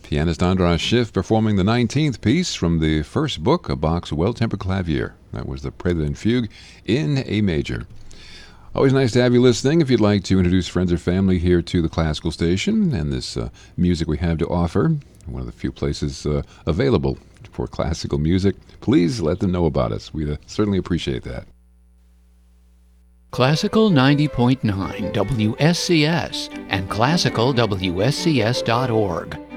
Pianist Andras Schiff performing the 19th piece from the first book, a Bach's Well-Tempered Clavier. That was the Prelude and Fugue in A major. Always nice to have you listening. If you'd like to introduce friends or family here to the classical station and this music we have to offer, one of the few places available for classical music, please let them know about us. We'd certainly appreciate that. Classical 90.9 WSCS and classicalwscs.org.